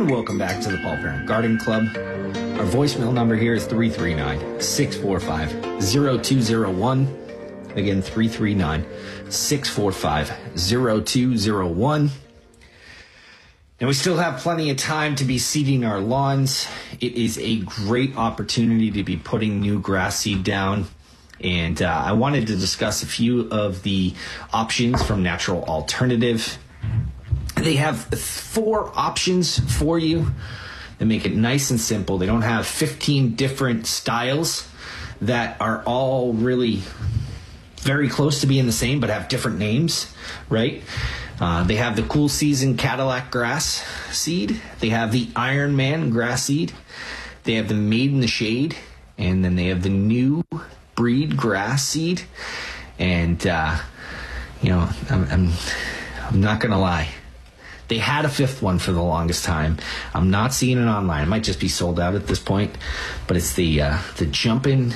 And welcome back to the Paul Parent Garden Club. Our voicemail number here is 339-645-0201. Again, 339-645-0201. And we still have plenty of time to be seeding our lawns. It is a great opportunity to be putting new grass seed down. And I wanted to discuss a few of the options from Natural Alternative. They have 4 options for you. They make it nice and simple. They don't have 15 different styles that are all really very close to being the same, but have different names, right? They have the Cool Season Cadillac grass seed. They have the Iron Man grass seed. They have the Made in the Shade. And then they have the New Breed grass seed. And, I'm not going to lie. They had a 5th one for the longest time. I'm not seeing it online. It might just be sold out at this point. But it's the Jumpin'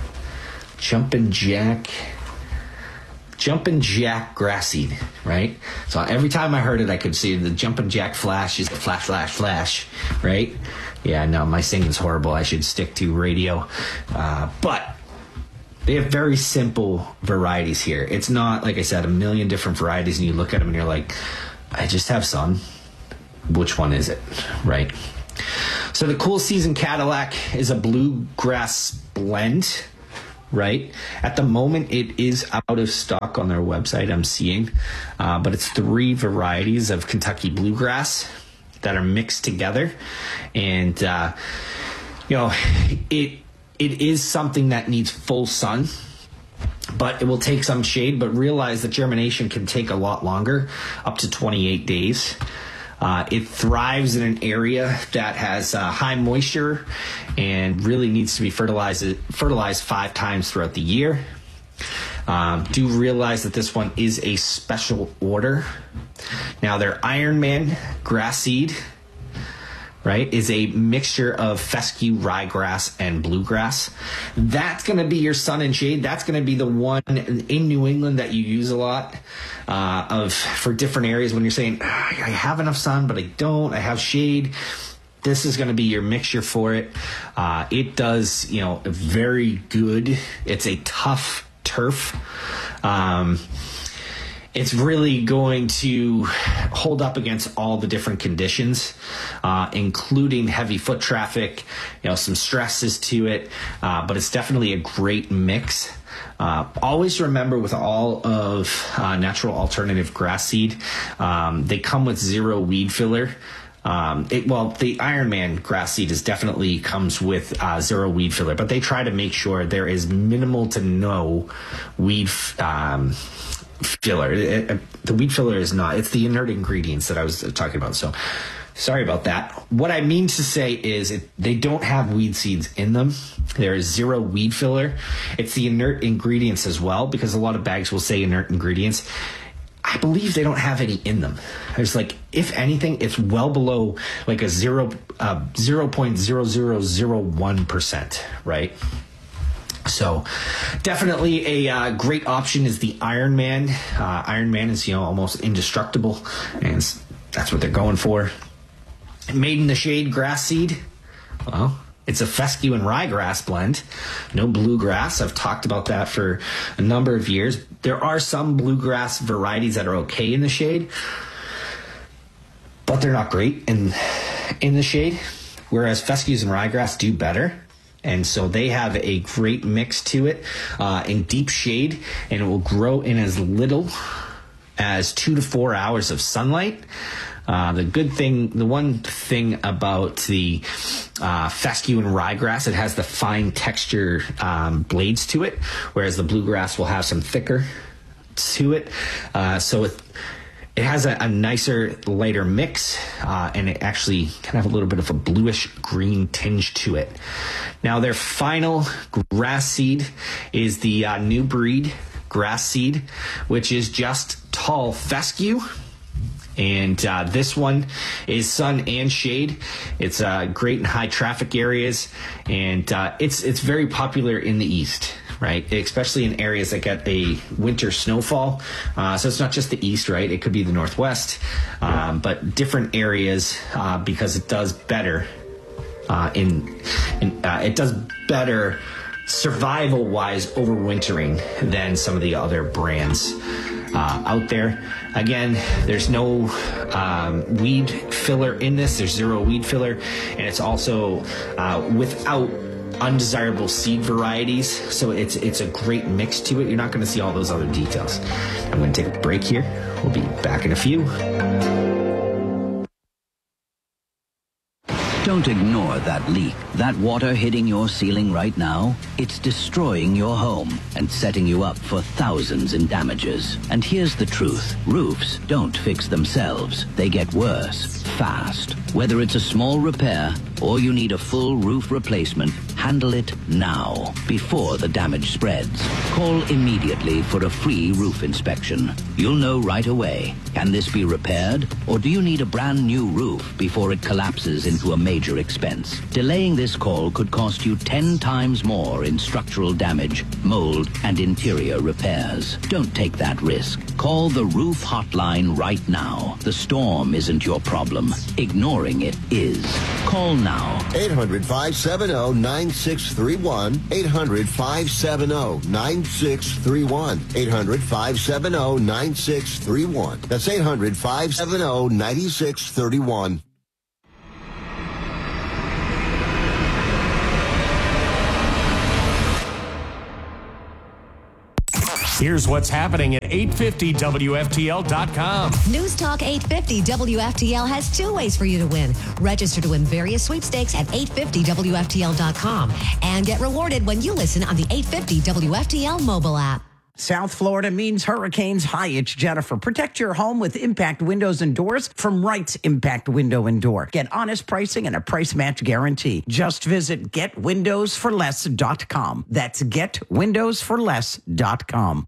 Jack grass seed, right? So every time I heard it, I could see the Jumpin' Jack flash is the flash, flash, flash, right? Yeah, no, my singing's horrible. I should stick to radio. But they have very simple varieties here. It's not, like I said, a million different varieties, and you look at them and you're like, I just have some. Which one is it, right? So the Cool Season Cadillac is a bluegrass blend, right? At the moment, it is out of stock on their website, I'm seeing. But it's 3 varieties of Kentucky bluegrass that are mixed together. And, it is something that needs full sun, but it will take some shade. But realize that germination can take a lot longer, up to 28 days. It thrives in an area that has high moisture and really needs to be fertilized 5 times throughout the year. Do realize that this one is a special order. Now, their Iron Man grass seed, right, is a mixture of fescue, ryegrass, and bluegrass. That's going to be your sun and shade. That's going to be the one in New England that you use a lot for different areas when you're saying, I have enough sun, but I don't. I have shade. This is going to be your mixture for it. It does, very good. It's a tough turf. It's really going to hold up against all the different conditions, including heavy foot traffic, some stresses to it, but it's definitely a great mix. Always remember with all of Natural Alternative grass seed, they come with 0 weed filler. The Iron Man grass seed definitely comes with 0 weed filler, but they try to make sure there is minimal to no weed filler. The weed filler is not. It's the inert ingredients that I was talking about. So sorry about that. What I mean to say is they don't have weed seeds in them. There is 0 weed filler. It's the inert ingredients as well, because a lot of bags will say inert ingredients. I believe they don't have any in them. There's if anything, it's well below a 0.0001%, right? So definitely a great option is the Iron Man. Iron Man is, almost indestructible, and that's what they're going for. Made in the Shade grass seed. Well, it's a fescue and ryegrass blend. No bluegrass. I've talked about that for a number of years. There are some bluegrass varieties that are okay in the shade, but they're not great in the shade, whereas fescues and ryegrass do better. And so they have a great mix to it in deep shade, and it will grow in as little as 2 to 4 hours of sunlight. The one thing about the fescue and ryegrass, it has the fine texture blades to it, whereas the bluegrass will have some thicker to it. So it has a nicer, lighter mix, and it actually can have a little bit of a bluish green tinge to it. Now, their final grass seed is the New Breed grass seed, which is just tall fescue. And this one is sun and shade. It's great in high traffic areas, and it's very popular in the East, right? Especially in areas that get a winter snowfall. So it's not just the east, right? It could be the northwest, but different areas because it does better it does better survival-wise overwintering than some of the other brands out there. Again, there's no weed filler in this. There's zero weed filler, and it's also without undesirable seed varieties, so it's a great mix to it. You're not going to see all those other details. I'm going to take a break here. We'll be back in a few. Don't ignore that leak. That water hitting your ceiling right now, it's destroying your home and setting you up for thousands in damages. And here's the truth. Roofs don't fix themselves. They get worse, fast. Whether it's a small repair or you need a full roof replacement, handle it now, before the damage spreads. Call immediately for a free roof inspection. You'll know right away. Can this be repaired? Or do you need a brand new roof before it collapses into a major expense? Delaying this call could cost you 10 times more in structural damage, mold, and interior repairs. Don't take that risk. Call the Roof Hotline right now. The storm isn't your problem. Ignoring it is. Call now. 800-570-9631. 800-570-9631. 800-570-9631. That's 800-570-9631. Here's what's happening at 850WFTL.com. News Talk 850 WFTL has two ways for you to win. Register to win various sweepstakes at 850WFTL.com and get rewarded when you listen on the 850 WFTL mobile app. South Florida means hurricanes. Hi, it's Jennifer. Protect your home with Impact Windows and Doors from Wright's Impact Window and Door. Get honest pricing and a price match guarantee. Just visit getwindowsforless.com. That's getwindowsforless.com.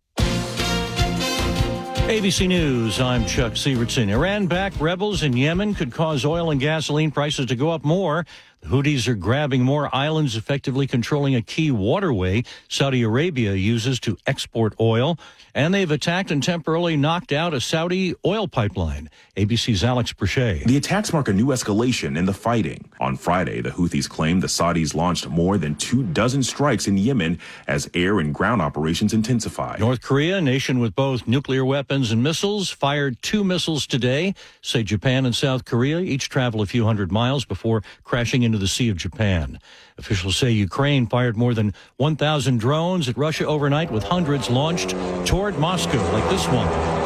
ABC News, I'm Chuck Sievertson. Iran-backed rebels in Yemen could cause oil and gasoline prices to go up more. The Houthis are grabbing more islands, effectively controlling a key waterway Saudi Arabia uses to export oil. And they've attacked and temporarily knocked out a Saudi oil pipeline. ABC's Alex Brachet. The attacks mark a new escalation in the fighting. On Friday, the Houthis claimed the Saudis launched more than 24 strikes in Yemen as air and ground operations intensified. North Korea, a nation with both nuclear weapons and missiles, fired 2 missiles today. Say Japan and South Korea each travel a few hundred miles before crashing into the Sea of Japan. Officials say Ukraine fired more than 1,000 drones at Russia overnight, with hundreds launched toward Moscow, like this one.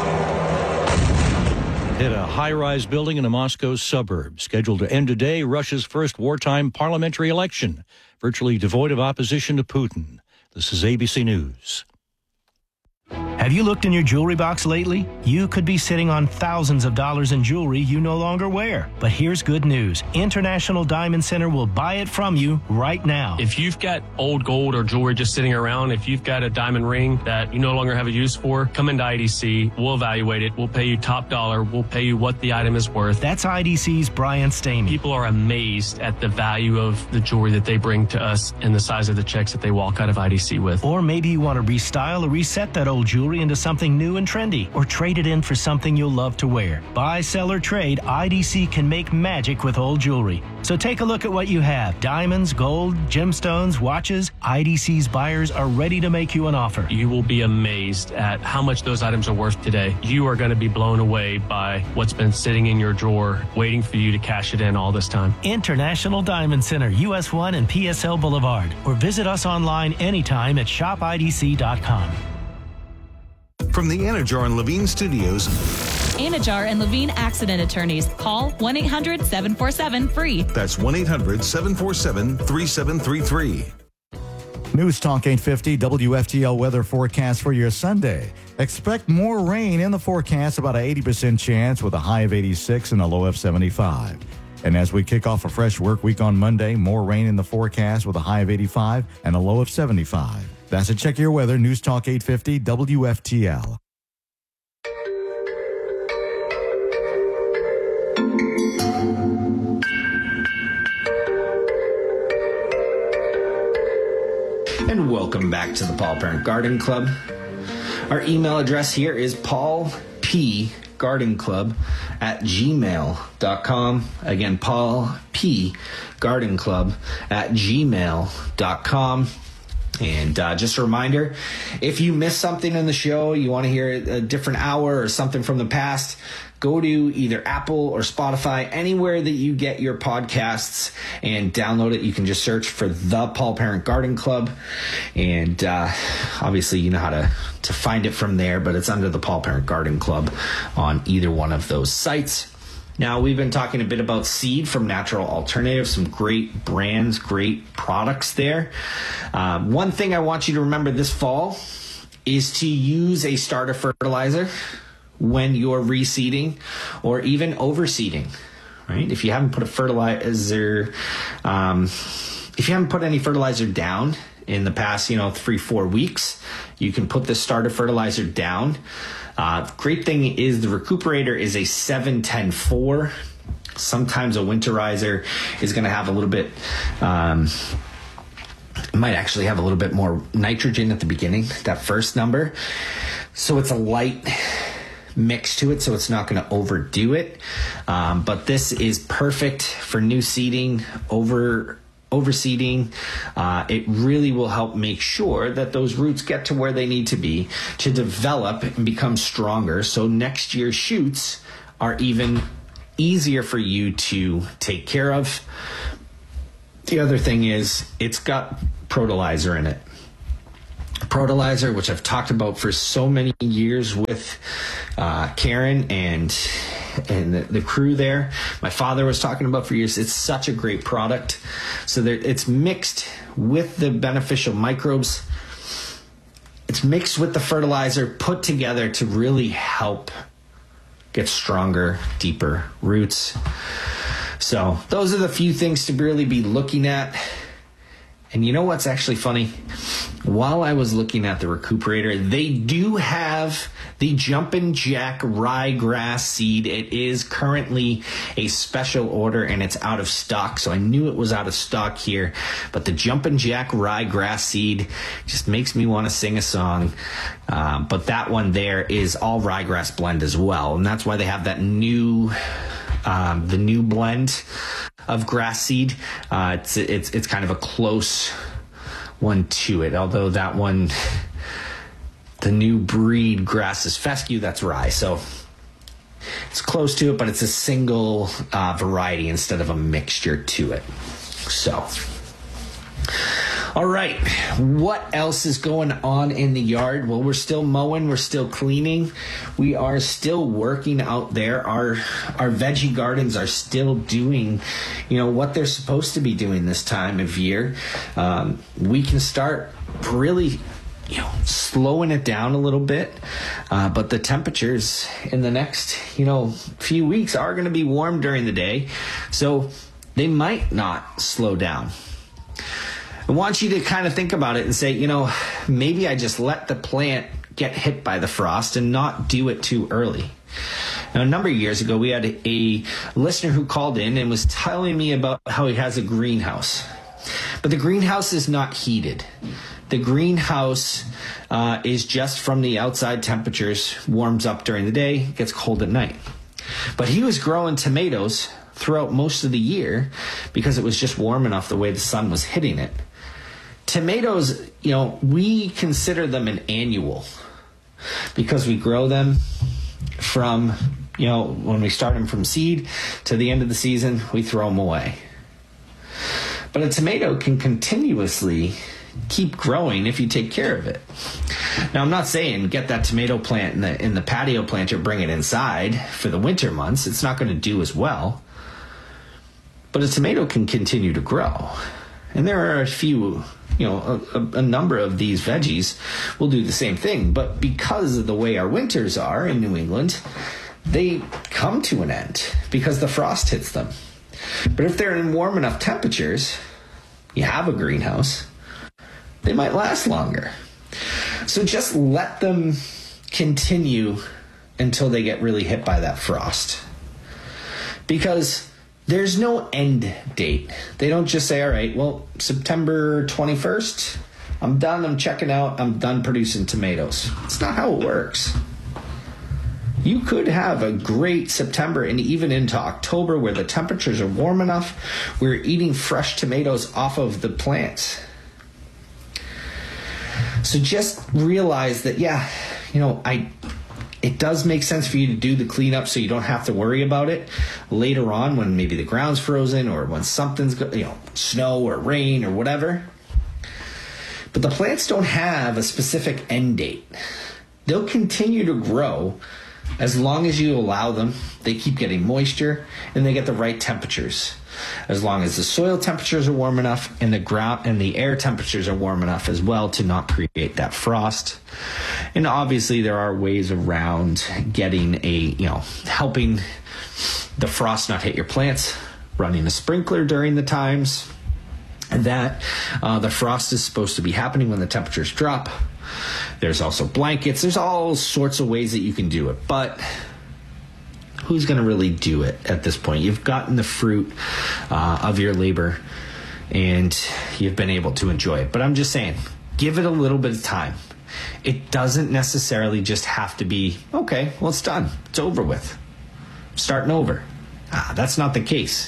Hit a high-rise building in a Moscow suburb. Scheduled to end today, Russia's first wartime parliamentary election, virtually devoid of opposition to Putin. This is ABC News. Have you looked in your jewelry box lately? You could be sitting on thousands of dollars in jewelry you no longer wear. But here's good news. International Diamond Center will buy it from you right now. If you've got old gold or jewelry just sitting around, if you've got a diamond ring that you no longer have a use for, come into IDC. We'll evaluate it. We'll pay you top dollar. We'll pay you what the item is worth. That's IDC's Brian Stamey. People are amazed at the value of the jewelry that they bring to us and the size of the checks that they walk out of IDC with. Or maybe you want to restyle or reset that old jewelry into something new and trendy, or trade it in for something you'll love to wear. Buy, sell, or trade, IDC can make magic with old jewelry. So take a look at what you have. Diamonds, gold, gemstones, watches. IDC's buyers are ready to make you an offer. You will be amazed at how much those items are worth today. You are going to be blown away by what's been sitting in your drawer, waiting for you to cash it in all this time. International Diamond Center, US 1 and PSL Boulevard. Or visit us online anytime at shopidc.com. From the Anajar and Levine Studios. Anajar and Levine Accident Attorneys. Call 1-800-747-FREE. That's 1-800-747-3733. News Talk 850 WFTL weather forecast for your Sunday. Expect more rain in the forecast, about an 80% chance with a high of 86 and a low of 75. And as we kick off a fresh work week on Monday, more rain in the forecast with a high of 85 and a low of 75. That's a check your weather. News Talk 850 WFTL. And welcome back to the Paul Parent Garden Club. Our email address here is paulpgardenclub@gmail.com. Again, paulpgardenclub@gmail.com. And just a reminder, if you missed something in the show, you want to hear a different hour or something from the past, go to either Apple or Spotify, anywhere that you get your podcasts, and download it. You can just search for the Paul Parent Garden Club. And obviously, you know how to find it from there, but it's under the Paul Parent Garden Club on either one of those sites. Now, we've been talking a bit about seed from Natural Alternatives, some great brands, great products there. One thing I want you to remember this fall is to use a starter fertilizer when you're reseeding or even overseeding, right? If you haven't put a fertilizer, if you haven't put any fertilizer down in the past, 3-4 weeks, you can put the starter fertilizer down. Great thing is the Recuperator is a 7-10-4. Sometimes a winterizer is going to have a little bit, might actually have a little bit more nitrogen at the beginning, that first number. So it's a light mix to it, so it's not going to overdo it. But this is perfect for new seeding, overseeding. It really will help make sure that those roots get to where they need to be to develop and become stronger, so next year's shoots are even easier for you to take care of. The other thing is it's got Protolizer in it. Protolizer, which I've talked about for so many years with Karen and the crew there. My father was talking about for years. It's such a great product. So it's mixed with the beneficial microbes. It's mixed with the fertilizer, put together to really help get stronger, deeper roots. So those are the few things to really be looking at. And you know what's actually funny? While I was looking at the Recuperator, they do have the Jumpin' Jack ryegrass seed. It is currently a special order and it's out of stock. So I knew it was out of stock here. But the Jumpin' Jack ryegrass seed just makes me want to sing a song. But that one there is all ryegrass blend as well. And that's why they have that new blend of grass seed. It's kind of a close one to it, although that one, the new breed Grasses Fescue, that's rye, so it's close to it, but it's a single variety instead of a mixture to it. So all right, what else is going on in the yard? Well, we're still mowing, we're still cleaning, we are still working out there. Our veggie gardens are still doing, what they're supposed to be doing this time of year. We can start really, slowing it down a little bit, but the temperatures in the next, few weeks are going to be warm during the day, so they might not slow down. I want you to kind of think about it and say, maybe I just let the plant get hit by the frost and not do it too early. Now, a number of years ago, we had a listener who called in and was telling me about how he has a greenhouse. But the greenhouse is not heated. The greenhouse is just from the outside temperatures, warms up during the day, gets cold at night. But he was growing tomatoes throughout most of the year because it was just warm enough the way the sun was hitting it. Tomatoes, we consider them an annual because we grow them from, when we start them from seed to the end of the season, we throw them away. But a tomato can continuously keep growing if you take care of it. Now, I'm not saying get that tomato plant in the patio planter, bring it inside for the winter months. It's not going to do as well. But a tomato can continue to grow. And there are a few, a number of these veggies will do the same thing. But because of the way our winters are in New England, they come to an end because the frost hits them. But if they're in warm enough temperatures, you have a greenhouse, they might last longer. So just let them continue until they get really hit by that frost. Because there's no end date. They don't just say, all right, well, September 21st, I'm done, I'm checking out, I'm done producing tomatoes. It's not how it works. You could have a great September and even into October where the temperatures are warm enough. We're eating fresh tomatoes off of the plants. So just realize that, it does make sense for you to do the cleanup so you don't have to worry about it later on when maybe the ground's frozen or when something's, snow or rain or whatever. But the plants don't have a specific end date. They'll continue to grow as long as you allow them. They keep getting moisture and they get the right temperatures. As long as the soil temperatures are warm enough and the ground and the air temperatures are warm enough as well to not create that frost. And obviously there are ways around getting helping the frost not hit your plants, running a sprinkler during the times that the frost is supposed to be happening when the temperatures drop. There's also blankets. There's all sorts of ways that you can do it, but who's going to really do it at this point? You've gotten the fruit of your labor and you've been able to enjoy it. But I'm just saying, give it a little bit of time. It doesn't necessarily just have to be, okay, well, it's done. It's over with. Starting over. That's not the case.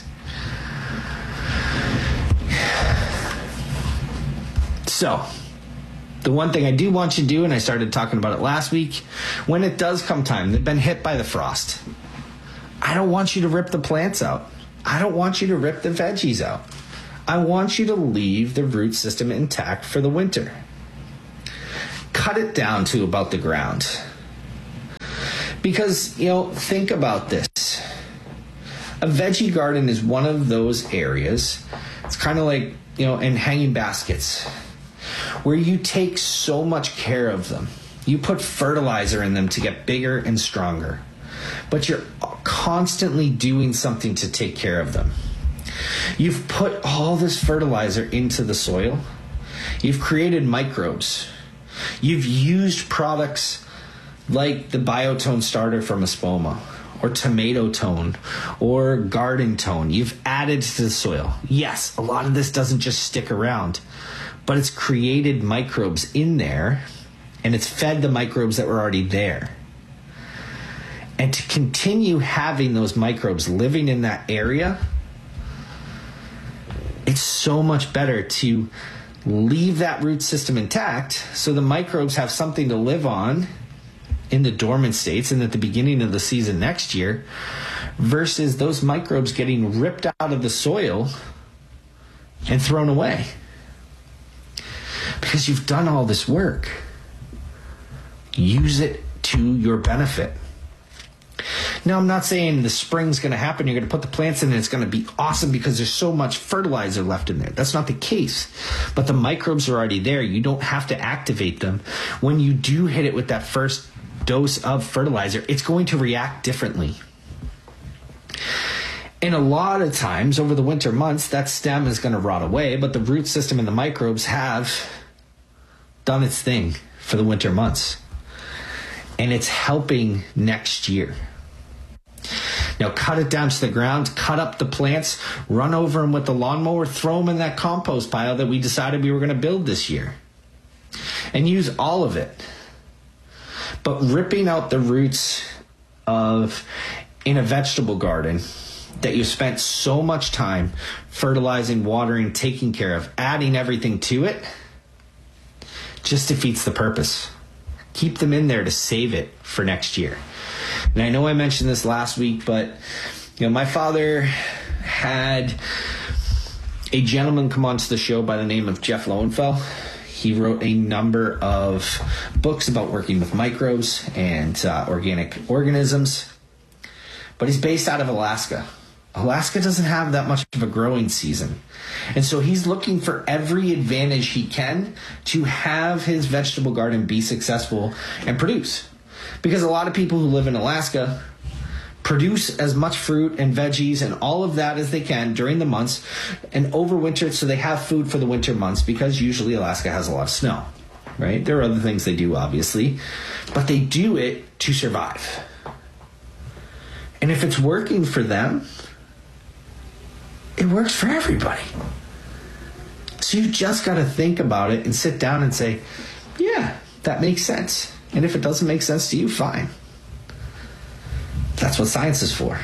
So, the one thing I do want you to do, and I started talking about it last week, when it does come time, they've been hit by the frost, I don't want you to rip the plants out. I don't want you to rip the veggies out. I want you to leave the root system intact for the winter. Cut it down to about the ground. Because, think about this. A veggie garden is one of those areas, it's kind of like, in hanging baskets, where you take so much care of them. You put fertilizer in them to get bigger and stronger, but you're constantly doing something to take care of them. You've put all this fertilizer into the soil. You've created microbes. You've used products like the Biotone starter from Espoma, or Tomato Tone, or Garden Tone. You've added to the soil. Yes, a lot of this doesn't just stick around, but it's created microbes in there, and it's fed the microbes that were already there. And to continue having those microbes living in that area, it's so much better to leave that root system intact so the microbes have something to live on in the dormant states and at the beginning of the season next year, versus those microbes getting ripped out of the soil and thrown away. Because you've done all this work. Use it to your benefit. Now, I'm not saying the spring's going to happen. You're going to put the plants in and it's going to be awesome because there's so much fertilizer left in there. That's not the case. But the microbes are already there. You don't have to activate them. When you do hit it with that first dose of fertilizer, it's going to react differently. And a lot of times over the winter months, that stem is going to rot away, but the root system and the microbes have done its thing for the winter months. And it's helping next year. Now cut it down to the ground, cut up the plants, run over them with the lawnmower, throw them in that compost pile that we decided we were going to build this year. And use all of it. But ripping out the roots in a vegetable garden that you spent so much time fertilizing, watering, taking care of, adding everything to it, just defeats the purpose. Keep them in there to save it for next year. And I know I mentioned this last week, but my father had a gentleman come onto the show by the name of Jeff Lowenfeld. He wrote a number of books about working with microbes and organic organisms, but he's based out of Alaska. Alaska doesn't have that much of a growing season. And so he's looking for every advantage he can to have his vegetable garden be successful and produce. Because a lot of people who live in Alaska produce as much fruit and veggies and all of that as they can during the months and overwinter, so they have food for the winter months, because usually Alaska has a lot of snow, right? There are other things they do, obviously, but they do it to survive. And if it's working for them, it works for everybody. So you just got to think about it and sit down and say, yeah, that makes sense. And if it doesn't make sense to you, fine. That's what science is for.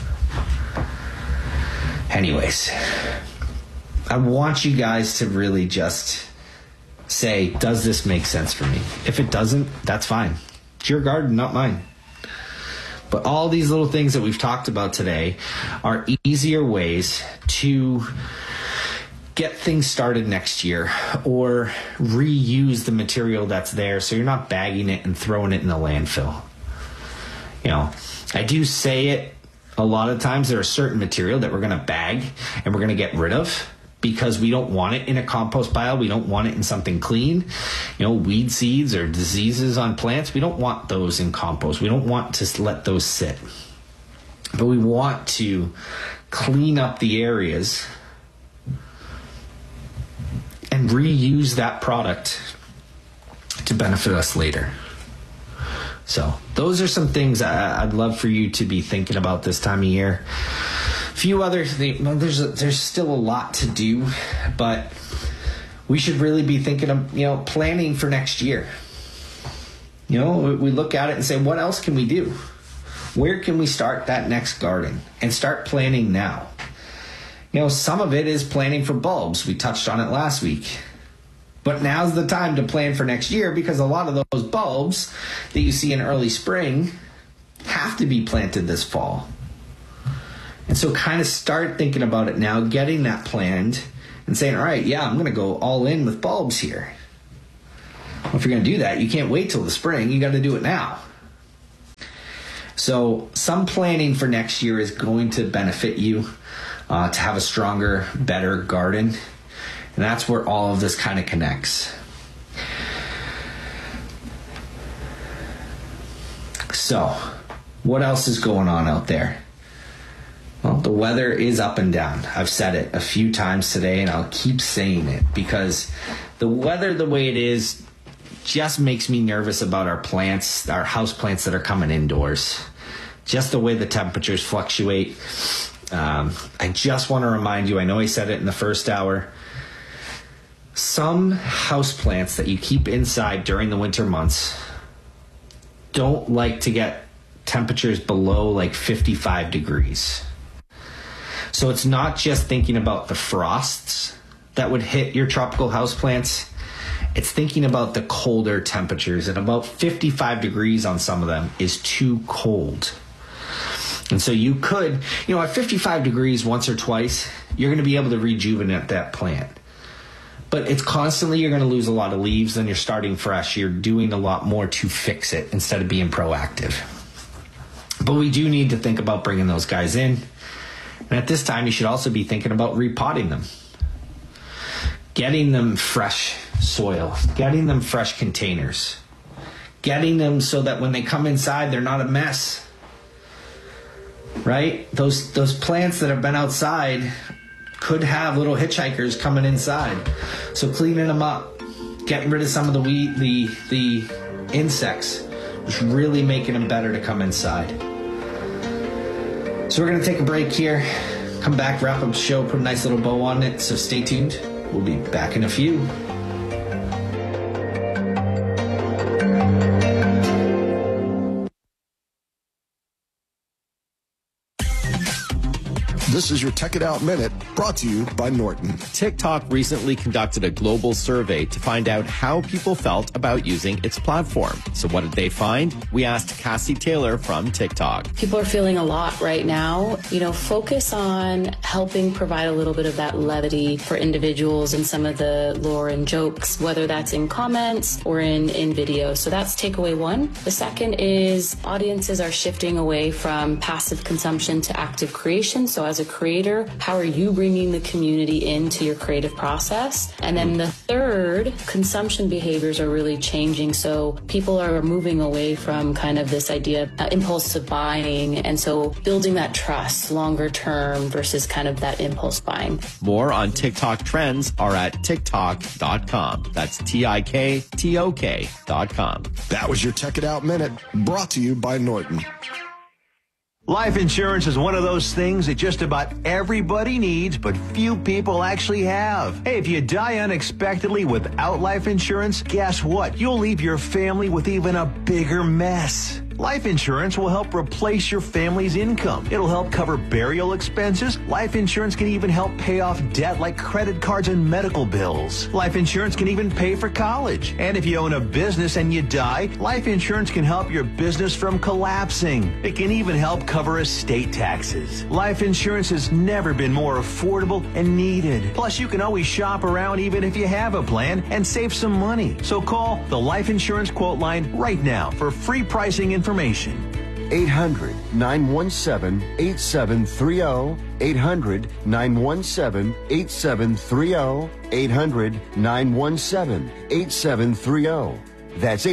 Anyways, I want you guys to really just say, does this make sense for me? If it doesn't, that's fine. It's your garden, not mine. But all these little things that we've talked about today are easier ways to get things started next year or reuse the material that's there so you're not bagging it and throwing it in the landfill. You know, I do say it a lot of times, there are certain material that we're going to bag and we're going to get rid of because we don't want it in a compost pile. We don't want it in something clean. You know, weed seeds or diseases on plants, we don't want those in compost. We don't want to let those sit. But we want to clean up the areas and reuse that product to benefit us later. So those are some things I'd love for you to be thinking about this time of year. A few other things. Well, there's still a lot to do, but we should really be thinking of, planning for next year. We look at it and say, what else can we do? Where can we start that next garden? And start planning now. Some of it is planning for bulbs. We touched on it last week. But now's the time to plan for next year because a lot of those bulbs that you see in early spring have to be planted this fall. And so kind of start thinking about it now, getting that planned and saying, all right, yeah, I'm going to go all in with bulbs here. Well, if you're going to do that, you can't wait till the spring. You got to do it now. So some planning for next year is going to benefit you to have a stronger, better garden. And that's where all of this kind of connects. So, what else is going on out there? Well, the weather is up and down. I've said it a few times today, and I'll keep saying it because the weather the way it is just makes me nervous about our plants, our house plants that are coming indoors. Just the way the temperatures fluctuate. I just want to remind you, I know I said it in the first hour, some houseplants that you keep inside during the winter months don't like to get temperatures below like 55 degrees. So it's not just thinking about the frosts that would hit your tropical houseplants. It's thinking about the colder temperatures, and about 55 degrees on some of them is too cold. And so you could, at 55 degrees once or twice, you're going to be able to rejuvenate that plant. But it's constantly, you're going to lose a lot of leaves, then you're starting fresh. You're doing a lot more to fix it instead of being proactive. But we do need to think about bringing those guys in. And at this time, you should also be thinking about repotting them. Getting them fresh soil. Getting them fresh containers. Getting them so that when they come inside, they're not a mess. Right? Those plants that have been outside could have little hitchhikers coming inside. So cleaning them up, getting rid of some of the weed, the insects, just really making them better to come inside. So we're going to take a break here, come back, wrap up the show, put a nice little bow on it. So stay tuned. We'll be back in a few. This is your Tech It Out Minute, brought to you by Norton. TikTok recently conducted a global survey to find out how people felt about using its platform. So what did they find? We asked Cassie Taylor from TikTok. People are feeling a lot right now. Focus on helping provide a little bit of that levity for individuals and some of the lore and jokes, whether that's in comments or in videos. So that's takeaway one. The second is audiences are shifting away from passive consumption to active creation. So as a creator, how are you bringing the community into your creative process? And then the third, consumption behaviors are really changing. So people are moving away from kind of this idea of impulsive buying. And so building that trust longer term versus kind of that impulse buying. More on TikTok trends are at TikTok.com. That's TikTok.com. That was your Tech It Out Minute, brought to you by Norton. Life insurance is one of those things that just about everybody needs, but few people actually have. Hey, if you die unexpectedly without life insurance, guess what? You'll leave your family with even a bigger mess. Life insurance will help replace your family's income. It'll help cover burial expenses. Life insurance can even help pay off debt like credit cards and medical bills. Life insurance can even pay for college. And if you own a business and you die, life insurance can help your business from collapsing. It can even help cover estate taxes. Life insurance has never been more affordable and needed. Plus, you can always shop around even if you have a plan and save some money. So call the Life Insurance Quote Line right now for free pricing information. 800-917-8730. 800-917-8730. 800-917-8730. That's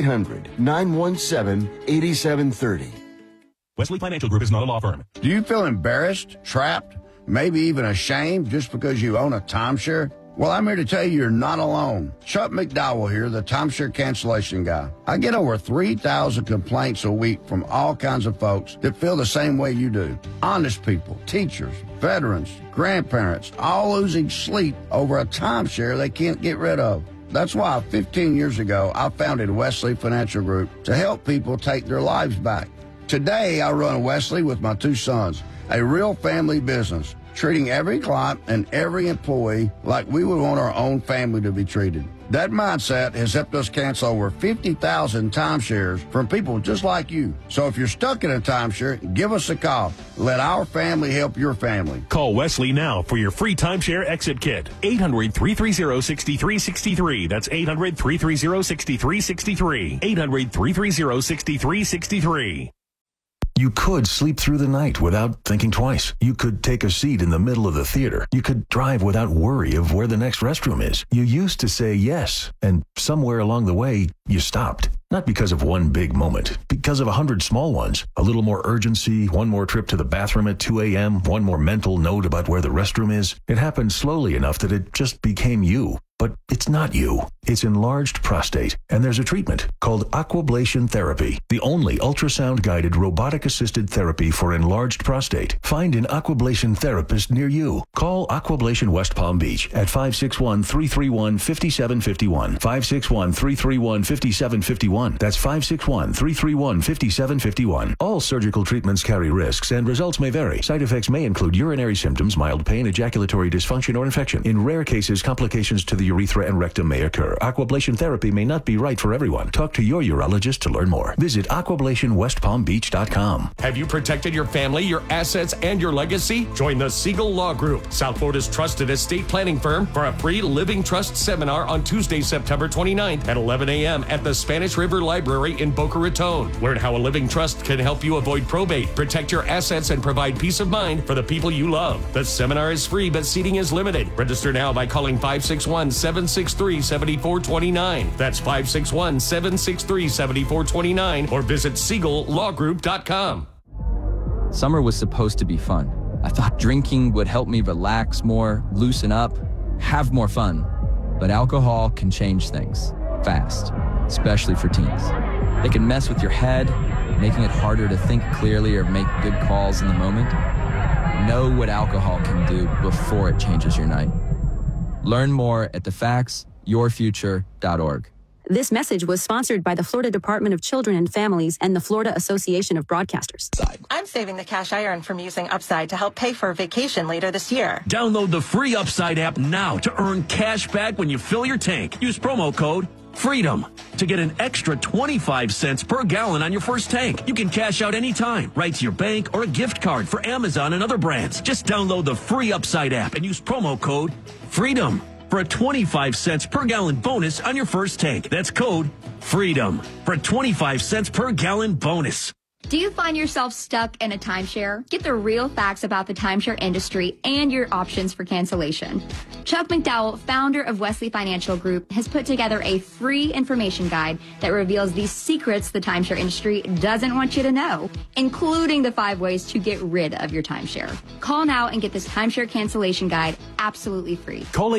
800-917-8730. Wesley Financial Group is not a law firm. Do you feel embarrassed, trapped, maybe even ashamed just because you own a timeshare? Well, I'm here to tell you you're not alone. Chuck McDowell here, the timeshare cancellation guy. I get over 3,000 complaints a week from all kinds of folks that feel the same way you do. Honest people, teachers, veterans, grandparents, all losing sleep over a timeshare they can't get rid of. That's why 15 years ago, I founded Wesley Financial Group to help people take their lives back. Today, I run Wesley with my 2 sons, a real family business, treating every client and every employee like we would want our own family to be treated. That mindset has helped us cancel over 50,000 timeshares from people just like you. So if you're stuck in a timeshare, give us a call. Let our family help your family. Call Wesley now for your free timeshare exit kit. 800-330-6363. That's 800-330-6363. 800-330-6363. You could sleep through the night without thinking twice. You could take a seat in the middle of the theater. You could drive without worry of where the next restroom is. You used to say yes, and somewhere along the way, you stopped. Not because of one big moment, because of 100 small ones. A little more urgency, one more trip to the bathroom at 2 a.m., one more mental note about where the restroom is. It happened slowly enough that it just became you. But it's not you. It's enlarged prostate, and there's a treatment called Aquablation Therapy, the only ultrasound-guided robotic-assisted therapy for enlarged prostate. Find an Aquablation therapist near you. Call Aquablation West Palm Beach at 561-331-5751. 561-331-5751. That's 561-331-5751. All surgical treatments carry risks, and results may vary. Side effects may include urinary symptoms, mild pain, ejaculatory dysfunction, or infection. In rare cases, complications to the urethra and rectum may occur. Aquablation therapy may not be right for everyone. Talk to your urologist to learn more. Visit aquablationwestpalmbeach.com. Have you protected your family, your assets, and your legacy? Join the Siegel Law Group, South Florida's trusted estate planning firm, for a free Living Trust seminar on Tuesday, September 29th at 11 a.m. at the Spanish River Library in Boca Raton. Learn how a living trust can help you avoid probate, protect your assets, and provide peace of mind for the people you love. The seminar is free, but seating is limited. Register now by calling 561-763-7429. That's 561-763-7429, or visit SiegelLawGroup.com. Summer was supposed to be fun. I thought drinking would help me relax more, loosen up, have more fun. But alcohol can change things fast, especially for teens. They can mess with your head, making it harder to think clearly or make good calls in the moment. Know what alcohol can do before it changes your night. Learn more at thefactsyourfuture.org. This message was sponsored by the Florida Department of Children and Families and the Florida Association of Broadcasters. I'm saving the cash I earn from using Upside to help pay for a vacation later this year. Download the free Upside app now to earn cash back when you fill your tank. Use promo code FREEDOM to get an extra 25 cents per gallon on your first tank. You can cash out anytime, right to your bank or a gift card for Amazon and other brands. Just download the free Upside app and use promo code FREEDOM for a 25 cents per gallon bonus on your first tank. That's code FREEDOM for a 25 cents per gallon bonus. Do you find yourself stuck in a timeshare? Get the real facts about the timeshare industry and your options for cancellation. Chuck McDowell, founder of Wesley Financial Group, has put together a free information guide that reveals the secrets the timeshare industry doesn't want you to know, including the 5 ways to get rid of your timeshare. Call now and get this timeshare cancellation guide absolutely free. Call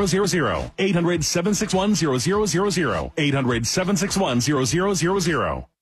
800-761-0000. 800-761-0000. 800-761-0000.